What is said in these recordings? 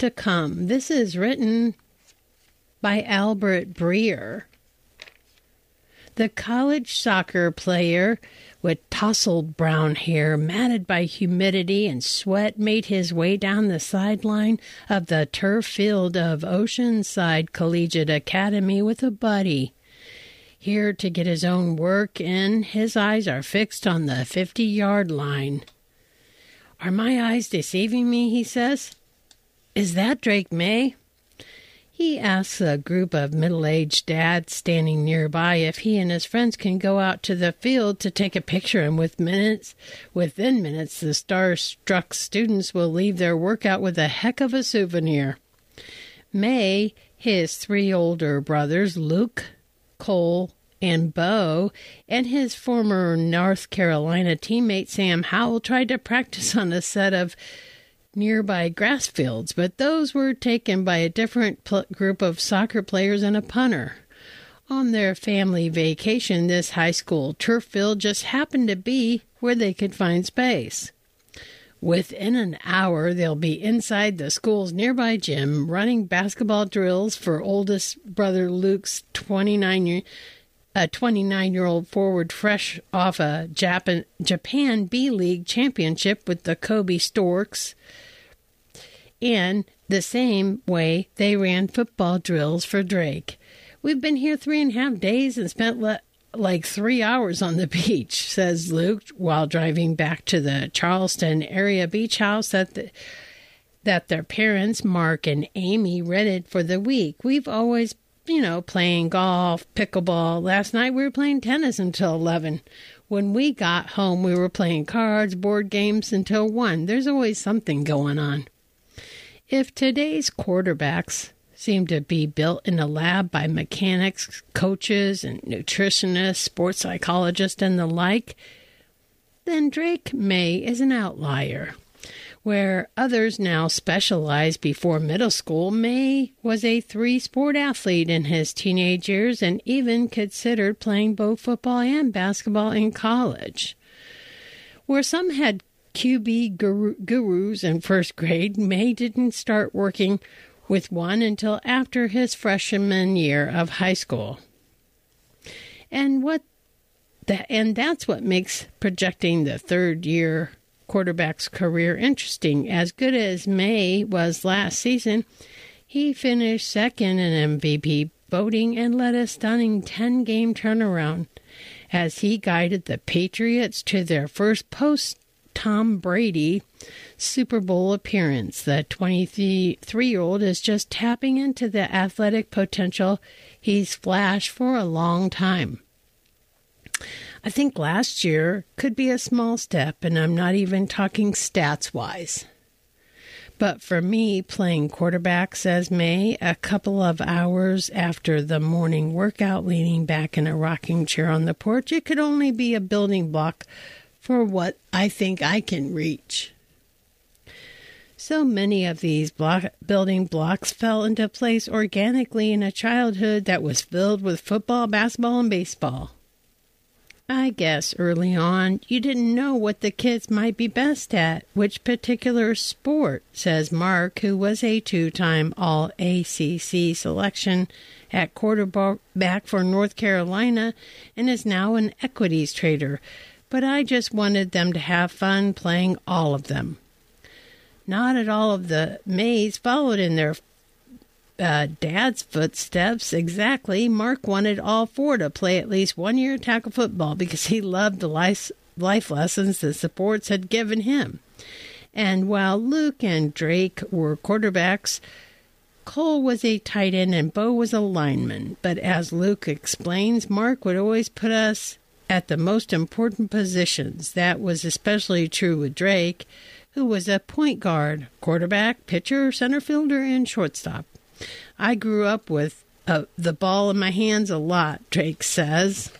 to Come. This is written by Albert Breer. The college soccer player with tousled brown hair, matted by humidity and sweat, made his way down the sideline of the turf field of Oceanside Collegiate Academy with a buddy. Here to get his own work in, his eyes are fixed on the 50-yard line. "Are my eyes deceiving me?" he says. "Is that Drake May?" He asks a group of middle-aged dads standing nearby if he and his friends can go out to the field to take a picture, and within minutes, the star-struck students will leave their workout with a heck of a souvenir. May, his 3 older brothers, Luke, Cole, and Bo, and his former North Carolina teammate Sam Howell tried to practice on a set of nearby grass fields, but those were taken by a different group of soccer players and a punter. On their family vacation, this high school turf field just happened to be where they could find space. Within an hour, they'll be inside the school's nearby gym running basketball drills for oldest brother Luke's 29-year-old forward fresh off a Japan B-League championship with the Kobe Storks, and the same way they ran football drills for Drake. "We've been here 3.5 days and spent like 3 hours on the beach," says Luke, while driving back to the Charleston area beach house that their parents, Mark and Amy, rented for the week. "We've always playing golf, pickleball. Last night we were playing tennis until 11. When we got home, we were playing cards, board games until 1. There's always something going on." If today's quarterbacks seem to be built in a lab by mechanics, coaches, and nutritionists, sports psychologists, and the like, then Drake May is an outlier. Where others now specialize before middle school, May was a 3-sport athlete in his teenage years and even considered playing both football and basketball in college. Where some had QB gurus in first grade, May didn't start working with one until after his freshman year of high school. And that's what makes projecting the third-year quarterback's career interesting. As good as May was last season, he finished second in MVP voting and led a stunning 10-game turnaround as he guided the Patriots to their first post-Tom Brady Super Bowl appearance. The 23-year-old is just tapping into the athletic potential he's flashed for a long time. I think last year could be a small step, and I'm not even talking stats-wise. But for me, playing quarterback, says May, a couple of hours after the morning workout, leaning back in a rocking chair on the porch, it could only be a building block for what I think I can reach. So many of these building blocks fell into place organically in a childhood that was filled with football, basketball, and baseball. I guess early on, you didn't know what the kids might be best at, which particular sport, says Mark, who was a 2-time All-ACC selection at quarterback for North Carolina and is now an equities trader. But I just wanted them to have fun playing all of them. Not at all of the Mays followed in their dad's footsteps exactly. Mark wanted all 4 to play at least 1 year tackle football because he loved the life lessons the sports had given him. And while Luke and Drake were quarterbacks, Cole was a tight end and Bo was a lineman. But as Luke explains, Mark would always put us at the most important positions. That was especially true with Drake, who was a point guard, quarterback, pitcher, center fielder, and shortstop. I grew up with the ball in my hands a lot, Drake says.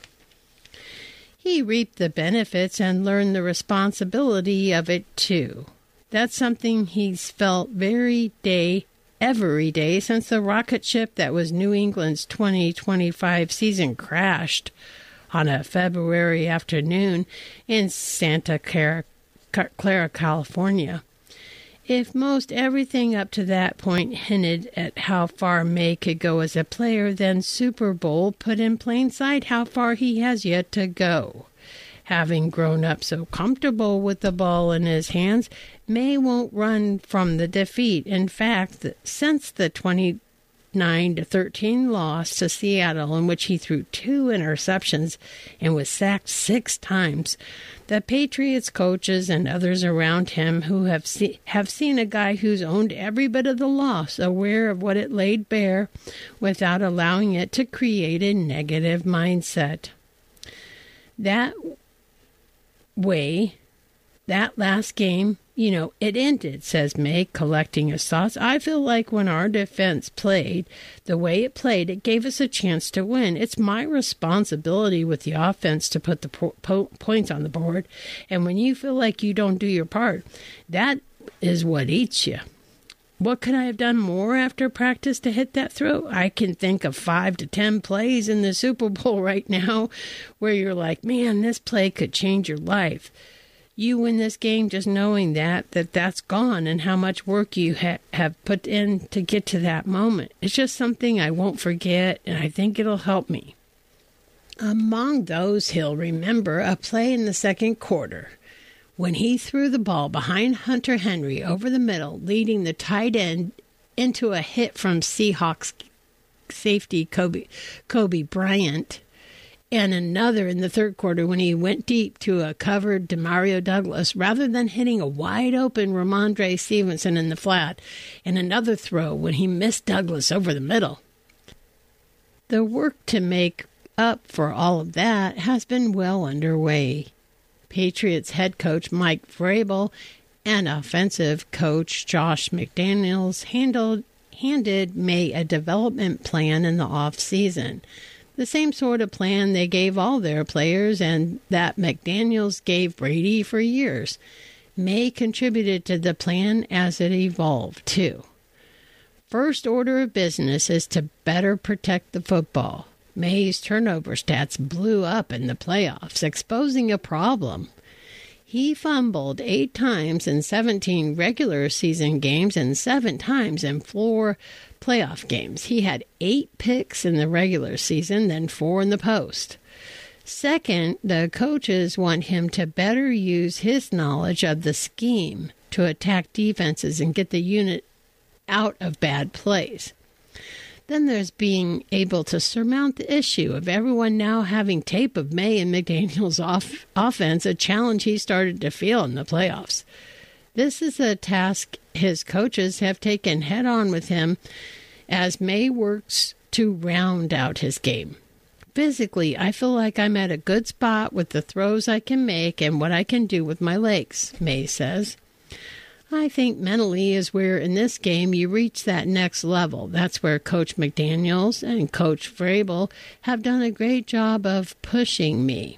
He reaped the benefits and learned the responsibility of it, too. That's something he's felt every day since the rocket ship that was New England's 2025 season crashed on a February afternoon in Santa Clara, California. If most everything up to that point hinted at how far May could go as a player, then Super Bowl put in plain sight how far he has yet to go. Having grown up so comfortable with the ball in his hands, May won't run from the defeat. In fact, since the 29-13 loss to Seattle, in which he threw 2 interceptions and was sacked 6 times, the Patriots coaches and others around him who have seen a guy who's owned every bit of the loss, aware of what it laid bare, without allowing it to create a negative mindset. That way, that last game, it ended, says May, collecting his thoughts. I feel like when our defense played the way it played, it gave us a chance to win. It's my responsibility with the offense to put the points on the board. And when you feel like you don't do your part, that is what eats you. What could I have done more after practice to hit that throw? I can think of 5 to 10 plays in the Super Bowl right now where you're like, man, this play could change your life. You win this game just knowing that's gone and how much work you have put in to get to that moment. It's just something I won't forget, and I think it'll help me. Among those, he'll remember a play in the second quarter when he threw the ball behind Hunter Henry over the middle, leading the tight end into a hit from Seahawks safety Kobe Bryant, and another in the third quarter when he went deep to a covered Demario Douglas rather than hitting a wide-open Ramondre Stevenson in the flat, and another throw when he missed Douglas over the middle. The work to make up for all of that has been well underway. Patriots head coach Mike Vrabel and offensive coach Josh McDaniels handed May a development plan in the off-season. The same sort of plan they gave all their players and that McDaniels gave Brady for years. May contributed to the plan as it evolved, too. First order of business is to better protect the football. May's turnover stats blew up in the playoffs, exposing a problem. He fumbled 8 times in 17 regular season games and 7 times in 4 playoff games. He had 8 picks in the regular season, then 4 in the post. Second, the coaches want him to better use his knowledge of the scheme to attack defenses and get the unit out of bad plays. Then there's being able to surmount the issue of everyone now having tape of May and McDaniels' offense, a challenge he started to feel in the playoffs. This is a task his coaches have taken head-on with him as May works to round out his game. Physically, I feel like I'm at a good spot with the throws I can make and what I can do with my legs, May says. I think mentally is where in this game you reach that next level. That's where Coach McDaniels and Coach Vrabel have done a great job of pushing me.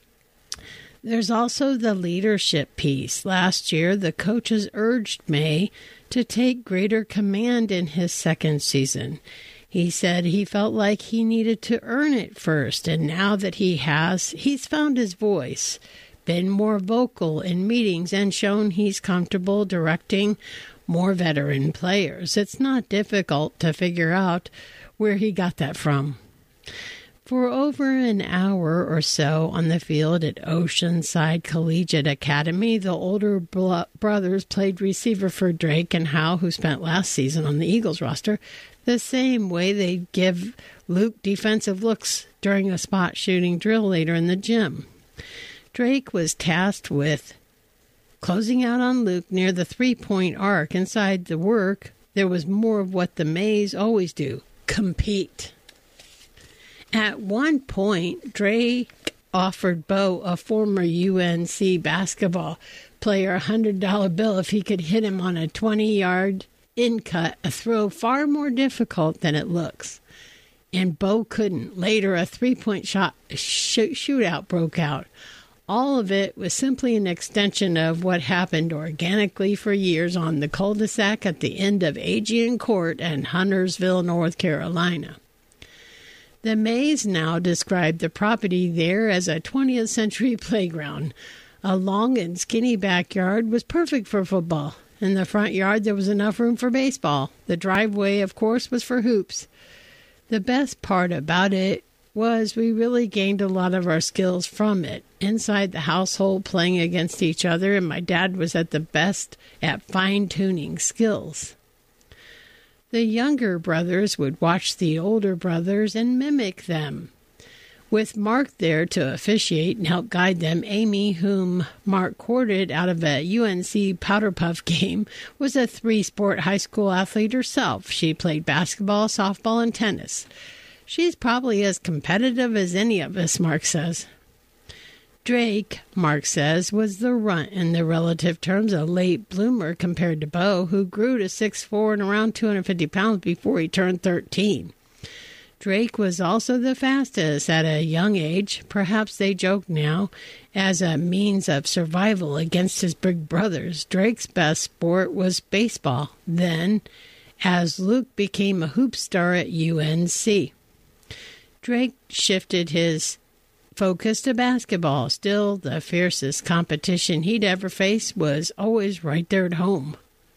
There's also the leadership piece. Last year, the coaches urged May to take greater command in his second season. He said he felt like he needed to earn it first, and now that he's found his voice, been more vocal in meetings, and shown he's comfortable directing more veteran players. It's not difficult to figure out where he got that from. For over an hour or so on the field at Oceanside Collegiate Academy, the older brothers played receiver for Drake and Hal, who spent last season on the Eagles roster, the same way they give Luke defensive looks during a spot shooting drill later in the gym. Drake was tasked with closing out on Luke near the three-point arc. Inside the work, there was more of what the Mays always do, compete. At one point, Drake offered Bo, a former UNC basketball player, a $100 bill if he could hit him on a 20-yard in-cut, a throw far more difficult than it looks. And Bo couldn't. Later, a three-point shootout broke out. All of it was simply an extension of what happened organically for years on the cul-de-sac at the end of Aegean Court and Huntersville, North Carolina. The Mays now describe the property there as a 20th century playground. A long and skinny backyard was perfect for football. In the front yard, there was enough room for baseball. The driveway, of course, was for hoops. The best part about it was we really gained a lot of our skills from it. Inside the household, playing against each other, and my dad was at the best at fine-tuning skills. The younger brothers would watch the older brothers and mimic them. With Mark there to officiate and help guide them, Amy, whom Mark courted out of a UNC Powder Puff game, was a three-sport high school athlete herself. She played basketball, softball, and tennis. She's probably as competitive as any of us, Mark says. Drake, Mark says, was the runt in the relative terms, a late bloomer compared to Bo, who grew to 6'4" and around 250 pounds before he turned 13. Drake was also the fastest at a young age. Perhaps they joke now as a means of survival against his big brothers. Drake's best sport was baseball. Then, as Luke became a hoop star at UNC, Drake shifted his focus to basketball. Still, the fiercest competition he'd ever faced was always right there at home.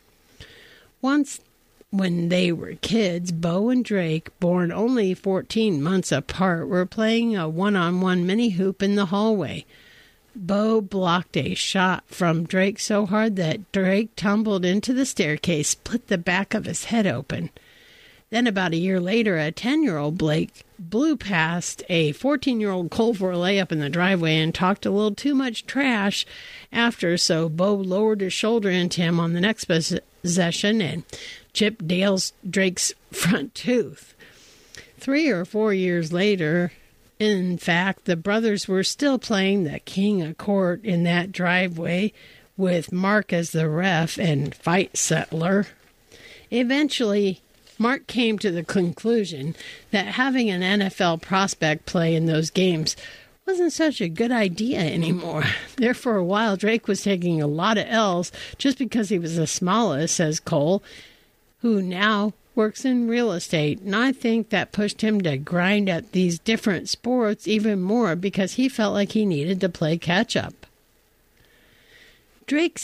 Once, when they were kids, Bo and Drake, born only 14 months apart, were playing a one-on-one mini-hoop in the hallway. Bo blocked a shot from Drake so hard that Drake tumbled into the staircase, split the back of his head open. Then about a year later, a 10-year-old Blake blew past a 14-year-old Cole for a layup in the driveway and talked a little too much trash after, so Bo lowered his shoulder into him on the next possession and chipped Drake's front tooth. 3 or 4 years later, in fact, the brothers were still playing the king of court in that driveway with Mark as the ref and fight settler. Eventually, Mark came to the conclusion that having an NFL prospect play in those games wasn't such a good idea anymore. There for a while, Drake was taking a lot of L's just because he was the smallest, says Cole, who now works in real estate. And I think that pushed him to grind at these different sports even more because he felt like he needed to play catch-up. Drake's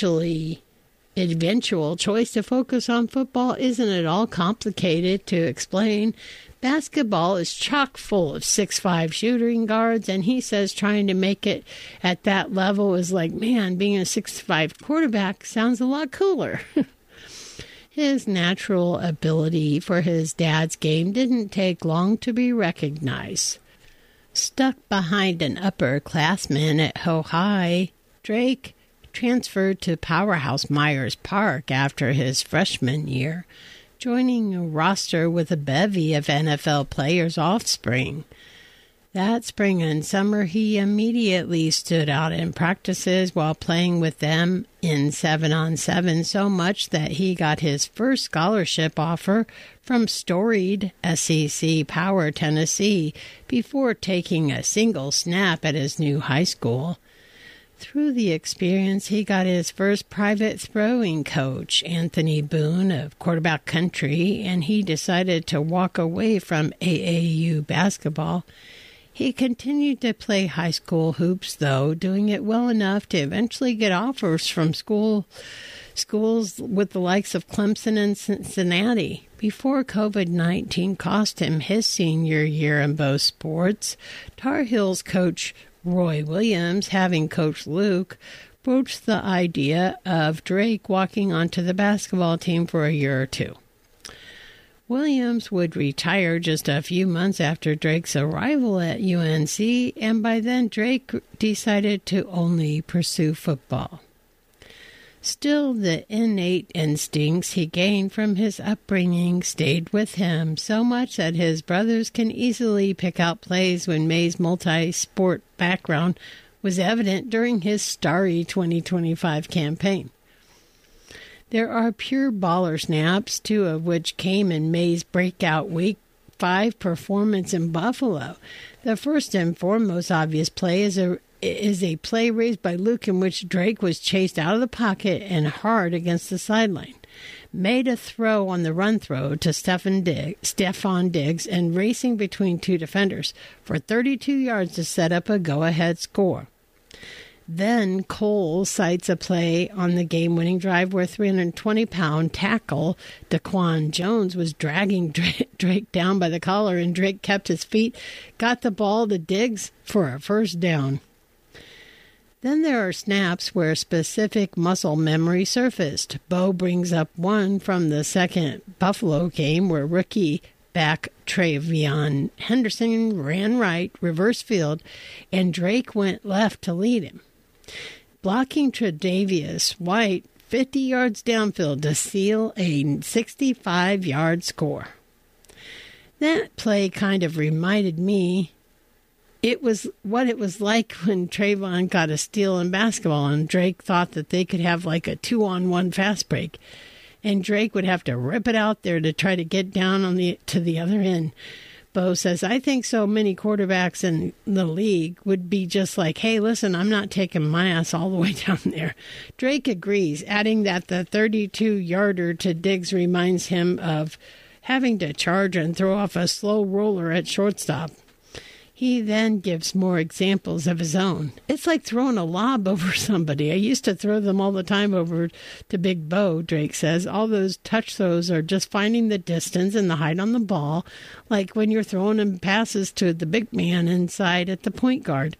eventual choice to focus on football isn't at all complicated to explain. Basketball is chock full of 6'5" shooting guards, and he says trying to make it at that level is like, man, being a 6'5" quarterback sounds a lot cooler. His natural ability for his dad's game didn't take long to be recognized. Stuck behind an upperclassman at Ho High, Drake transferred to Powerhouse Myers Park after his freshman year, joining a roster with a bevy of NFL players' offspring. That spring and summer, he immediately stood out in practices while playing with them in 7-on-7 so much that he got his first scholarship offer from storied SEC Power Tennessee before taking a single snap at his new high school. Through the experience, he got his first private throwing coach, Anthony Boone of Quarterback Country, and he decided to walk away from AAU basketball. He continued to play high school hoops, though, doing it well enough to eventually get offers from schools with the likes of Clemson and Cincinnati. Before COVID-19 cost him his senior year in both sports, Tar Heels coach Roy Williams, having coached Luke, broached the idea of Drake walking onto the basketball team for a year or two. Williams would retire just a few months after Drake's arrival at UNC, and by then Drake decided to only pursue football. Still, the innate instincts he gained from his upbringing stayed with him, so much that his brothers can easily pick out plays when May's multi-sport background was evident during his starry 2025 campaign. There are pure baller snaps, 2 of which came in May's breakout Week 5 performance in Buffalo. The first and foremost obvious play is a play raised by Luke in which Drake was chased out of the pocket and hard against the sideline. Made a throw on the run throw to Stephon Diggs and racing between 2 defenders for 32 yards to set up a go-ahead score. Then Cole cites a play on the game-winning drive where 320-pound tackle Daquan Jones was dragging Drake down by the collar, and Drake kept his feet, got the ball to Diggs for a first down. Then there are snaps where specific muscle memory surfaced. Bo brings up one from the second Buffalo game where rookie back Travion Henderson ran right, reverse field, and Drake went left to lead him, blocking Tre'Davious White 50 yards downfield to seal a 65-yard score. That play kind of reminded me it was what it was like when Trayvon got a steal in basketball and Drake thought that they could have like a 2-on-1 fast break. And Drake would have to rip it out there to try to get down to the other end. Bo says, I think so many quarterbacks in the league would be just like, hey, listen, I'm not taking my ass all the way down there. Drake agrees, adding that the 32-yarder to Diggs reminds him of having to charge and throw off a slow roller at shortstop. He then gives more examples of his own. It's like throwing a lob over somebody. I used to throw them all the time over to Big Bo, Drake says. All those touch throws are just finding the distance and the height on the ball, like when you're throwing them passes to the big man inside at the point guard.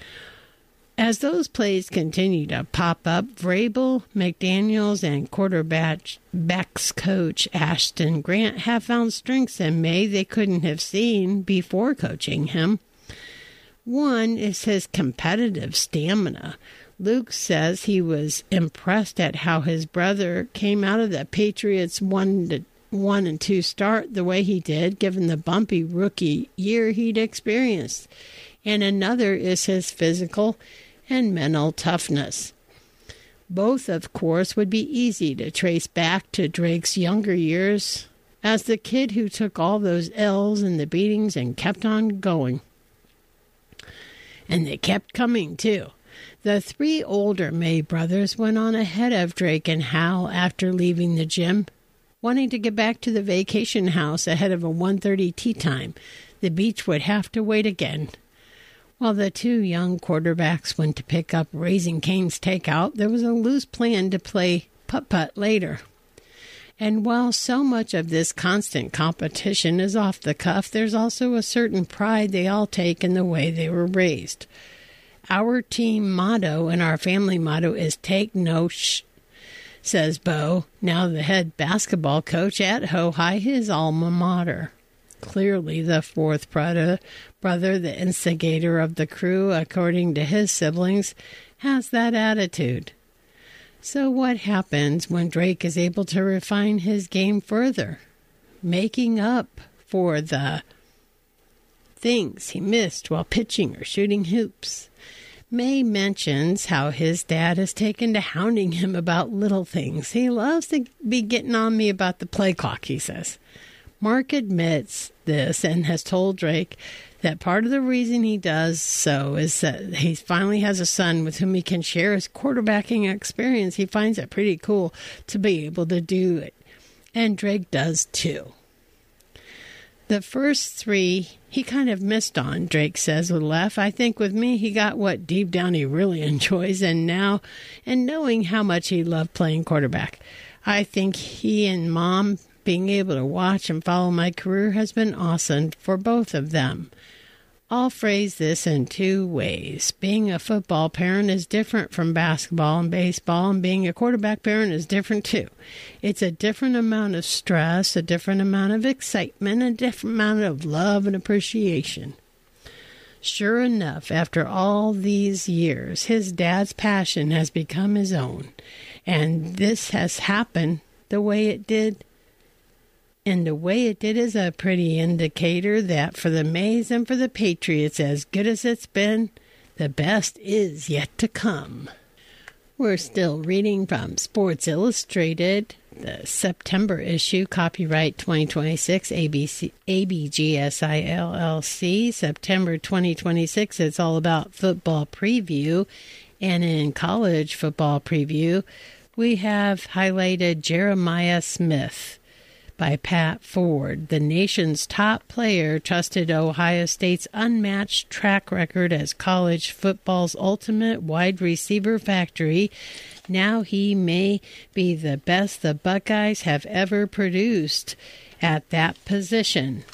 As those plays continue to pop up, Vrabel, McDaniels, and quarterbacks coach Ashton Grant have found strengths in May they couldn't have seen before coaching him. One is his competitive stamina. Luke says he was impressed at how his brother came out of the Patriots 1-2 start the way he did, given the bumpy rookie year he'd experienced. And another is his physical and mental toughness. Both, of course, would be easy to trace back to Drake's younger years as the kid who took all those L's and the beatings and kept on going. And they kept coming, too. The three older May brothers went on ahead of Drake and Hal after leaving the gym, wanting to get back to the vacation house ahead of a 1:30 tea time. The beach would have to wait again. While the two young quarterbacks went to pick up Raising Cane's takeout, there was a loose plan to play putt-putt later. And while so much of this constant competition is off the cuff, there's also a certain pride they all take in the way they were raised. Our team motto and our family motto is take no says Bo, now the head basketball coach at Hohai, his alma mater. Clearly the fourth brother, the instigator of the crew, according to his siblings, has that attitude. So what happens when Drake is able to refine his game further, making up for the things he missed while pitching or shooting hoops? May mentions how his dad has taken to hounding him about little things. He loves to be getting on me about the play clock, he says. Mark admits this and has told Drake that part of the reason he does so is that he finally has a son with whom he can share his quarterbacking experience. He finds it pretty cool to be able to do it. And Drake does too. The first three he kind of missed on, Drake says with a laugh. I think with me he got what deep down he really enjoys, and knowing how much he loved playing quarterback. I think he and Mom being able to watch and follow my career has been awesome for both of them. I'll phrase this in two ways. Being a football parent is different from basketball and baseball, and being a quarterback parent is different too. It's a different amount of stress, a different amount of excitement, a different amount of love and appreciation. Sure enough, after all these years, his dad's passion has become his own, and this has happened the way it did. And the way it did is a pretty indicator that for the Mays and for the Patriots, as good as it's been, the best is yet to come. We're still reading from Sports Illustrated, the September issue, copyright 2026, ABGSI LLC, September 2026. It's all about football preview. And in college football preview, we have highlighted Jeremiah Smith, by Pat Ford. The nation's top player trusted Ohio State's unmatched track record as college football's ultimate wide receiver factory. Now he may be the best the Buckeyes have ever produced at that position.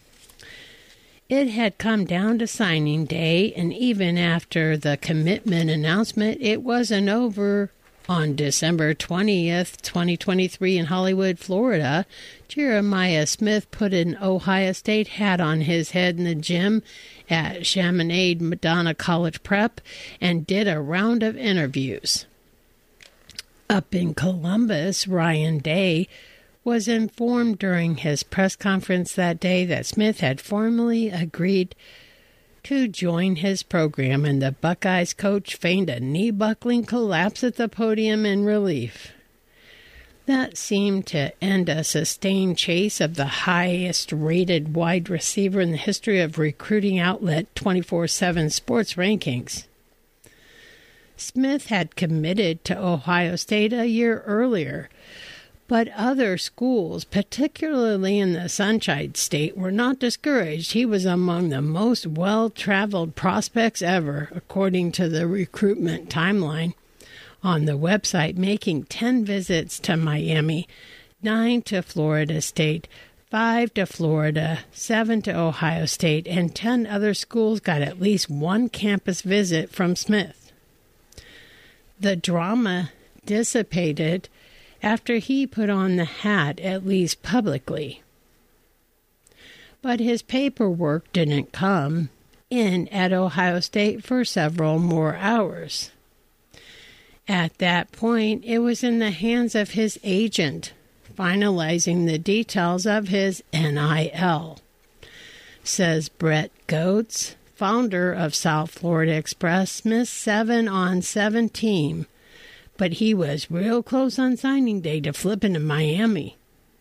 It had come down to signing day, and even after the commitment announcement, it wasn't over. On December 20th, 2023 in Hollywood, Florida, Jeremiah Smith put an Ohio State hat on his head in the gym at Chaminade Madonna College Prep and did a round of interviews. Up in Columbus, Ryan Day was informed during his press conference that day that Smith had formally agreed to join his program, and the Buckeyes coach feigned a knee-buckling collapse at the podium in relief. That seemed to end a sustained chase of the highest-rated wide receiver in the history of recruiting outlet 24/7 Sports Rankings. Smith had committed to Ohio State a year earlier, but other schools, particularly in the Sunshine State, were not discouraged. He was among the most well-traveled prospects ever, according to the recruitment timeline on the website, making 10 visits to Miami, 9 to Florida State, 5 to Florida, 7 to Ohio State, and 10 other schools got at least one campus visit from Smith. The drama dissipated after he put on the hat, at least publicly. But his paperwork didn't come in at Ohio State for several more hours. At that point, it was in the hands of his agent, finalizing the details of his NIL, says Brett Goetz, founder of South Florida Express, Smith's 7-on-7 team. But he was real close on signing day to flipping to Miami.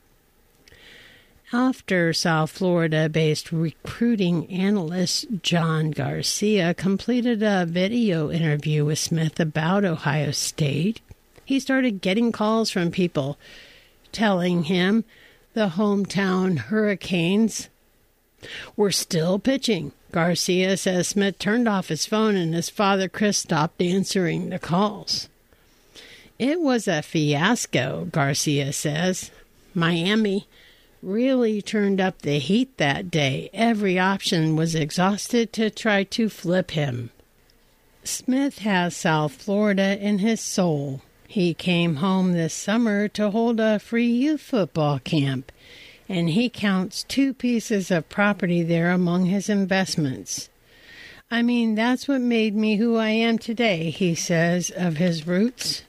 After South Florida-based recruiting analyst John Garcia completed a video interview with Smith about Ohio State, he started getting calls from people telling him the hometown Hurricanes were still pitching. Garcia says Smith turned off his phone and his father, Chris, stopped answering the calls. It was a fiasco, Garcia says. Miami really turned up the heat that day. Every option was exhausted to try to flip him. Smith has South Florida in his soul. He came home this summer to hold a free youth football camp, and he counts 2 pieces of property there among his investments. I mean, that's what made me who I am today, he says of his roots.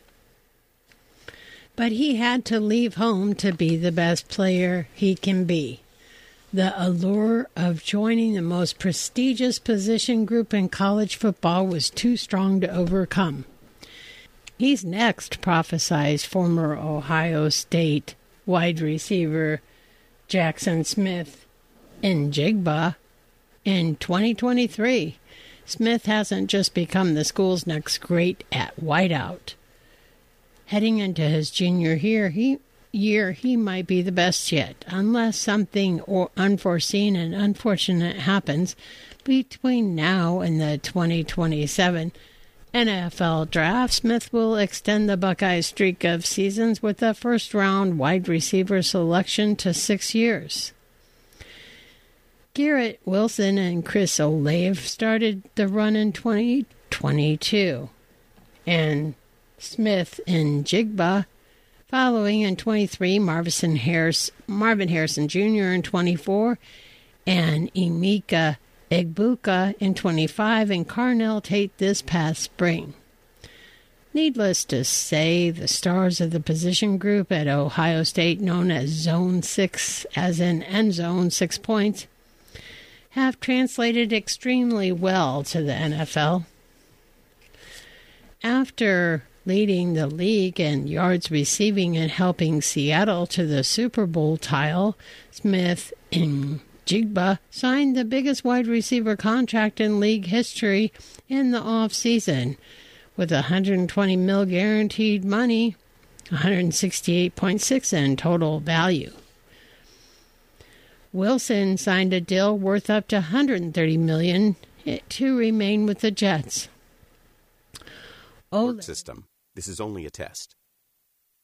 But he had to leave home to be the best player he can be. The allure of joining the most prestigious position group in college football was too strong to overcome. He's next, prophesies former Ohio State wide receiver Jackson Smith-Njigba in 2023. Smith hasn't just become the school's next great at wideout. Heading into his junior year, he might be the best yet, unless something unforeseen and unfortunate happens between now and the 2027 NFL Draft. Smith will extend the Buckeyes' streak of seasons with a first-round wide receiver selection to 6 years. Garrett Wilson and Chris Olave started the run in 2022, and Smith-Njigba following in 23, Marvin Harrison Jr. in 24, and Emeka Egbuka in 25, and Carnell Tate this past spring. Needless to say, the stars of the position group at Ohio State, known as Zone 6, as in end zone 6 points, have translated extremely well to the NFL. After leading the league in yards receiving and helping Seattle to the Super Bowl title, Smith-Njigba signed the biggest wide receiver contract in league history in the offseason, with $120 million guaranteed money, $168.6 in total value. Wilson signed a deal worth up to $130 million to remain with the Jets. System. This is only a test.